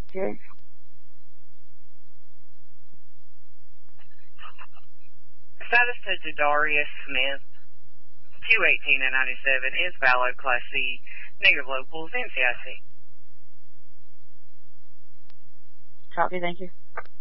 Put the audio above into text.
Okay. Status to Jadarius Smith, 218 and 97 is valid, Class C, negative locals, NCIC. Copy, thank you.